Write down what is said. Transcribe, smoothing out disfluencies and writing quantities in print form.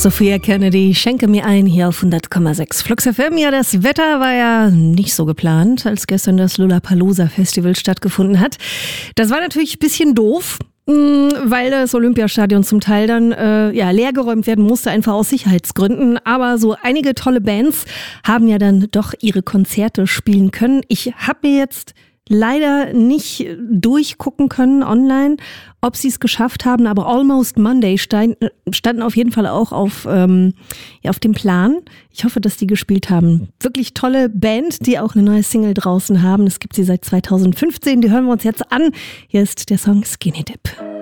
Sophia Kennedy, schenke mir ein hier auf 100,6 Flux FM. Ja, das Wetter war ja nicht so geplant, als gestern das Lollapalooza Festival stattgefunden hat. Das war natürlich ein bisschen doof, weil das Olympiastadion zum Teil dann leergeräumt werden musste, einfach aus Sicherheitsgründen. Aber so einige tolle Bands haben ja dann doch ihre Konzerte spielen können. Ich habe mir jetzt leider nicht durchgucken können online, ob sie es geschafft haben, aber Almost Monday standen auf jeden Fall auch auf dem Plan. Ich hoffe, dass die gespielt haben. Wirklich tolle Band, die auch eine neue Single draußen haben. Es gibt sie seit 2015, die hören wir uns jetzt an. Hier ist der Song Skinny Dip.